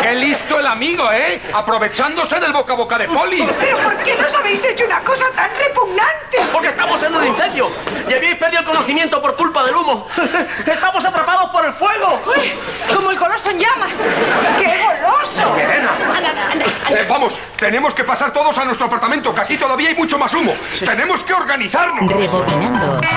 ¡Qué listo el amigo, eh! Aprovechándose del boca a boca de Poli. ¿Pero por qué nos habéis hecho una cosa tan repugnante? Porque estamos en un incendio y habéis perdido el conocimiento por culpa del humo. ¡Estamos atrapados por el fuego! Uy, como el coloso en llamas. ¡Qué goloso! Anda. Vamos, tenemos que pasar todos a nuestro apartamento, que aquí todavía hay mucho más humo. Tenemos que organizarnos. Rebobinando.